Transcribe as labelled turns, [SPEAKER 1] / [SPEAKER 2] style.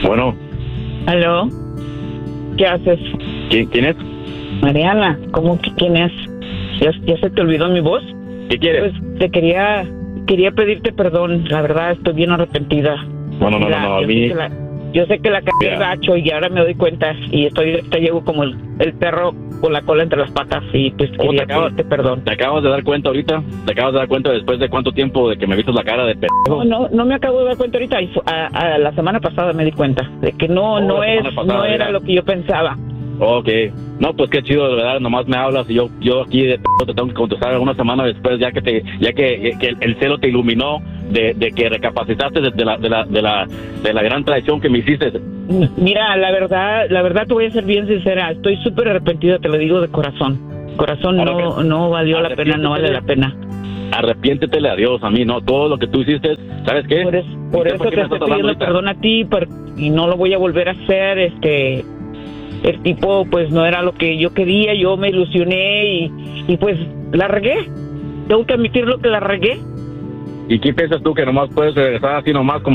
[SPEAKER 1] Bueno,
[SPEAKER 2] ¿Aló? ¿Qué haces?
[SPEAKER 1] ¿quién es?
[SPEAKER 2] Mariana, ¿cómo que quién es? ¿Ya se te olvidó mi voz?
[SPEAKER 1] ¿Qué quieres?
[SPEAKER 2] Pues te quería pedirte perdón. La verdad, estoy bien arrepentida.
[SPEAKER 1] No,
[SPEAKER 2] Mira,
[SPEAKER 1] a mí...
[SPEAKER 2] yo sé que la cagué
[SPEAKER 1] Mira.
[SPEAKER 2] gacho y ahora me doy cuenta y te llevo como el perro con la cola entre las patas y pues
[SPEAKER 1] ¿Cómo
[SPEAKER 2] quería pedirte perdón.
[SPEAKER 1] ¿Te acabas de dar cuenta ahorita? ¿Te acabas de dar cuenta después de cuánto tiempo de que me viste la cara de pendejo?
[SPEAKER 2] No me acabo de dar cuenta ahorita. A la semana pasada me di cuenta de que no
[SPEAKER 1] la semana pasada,
[SPEAKER 2] no era
[SPEAKER 1] mira.
[SPEAKER 2] lo que yo pensaba.
[SPEAKER 1] Ok. No, pues qué chido, de verdad, nomás me hablas y yo aquí de te tengo que contestar una semana después, ya que el celo te iluminó de que recapacitaste de la gran traición que me hiciste.
[SPEAKER 2] Mira, la verdad te voy a ser bien sincera. Estoy súper arrepentida, te lo digo de corazón. Corazón,
[SPEAKER 1] Ahora,
[SPEAKER 2] no valió la pena, no vale la pena.
[SPEAKER 1] Arrepiéntetele a Dios, a mí, no, todo lo que tú hiciste, ¿sabes qué?
[SPEAKER 2] Por
[SPEAKER 1] ¿Y
[SPEAKER 2] eso
[SPEAKER 1] por qué
[SPEAKER 2] te
[SPEAKER 1] me
[SPEAKER 2] estoy
[SPEAKER 1] estás hablando
[SPEAKER 2] pidiendo
[SPEAKER 1] ahorita?
[SPEAKER 2] perdón a ti y no lo voy a volver a hacer. El tipo pues no era lo que yo quería, yo me ilusioné y pues la regué. Tengo que admitirlo que la regué.
[SPEAKER 1] ¿Y qué piensas tú que nomás puedes regresar así nomás como